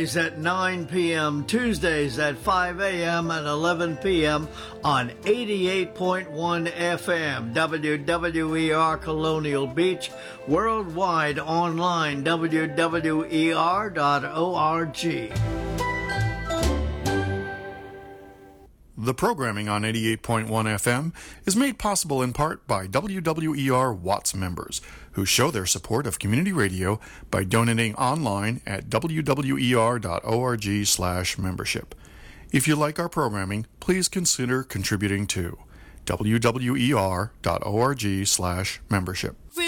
At 9 p.m., Tuesdays at 5 a.m. and 11 p.m. on 88.1 FM, WWER Colonial Beach, worldwide online, wwer.org. The programming on 88.1 FM is made possible in part by WWER Watts members, who show their support of community radio by donating online at wwer.org/membership. If you like our programming, please consider contributing to wwer.org/membership.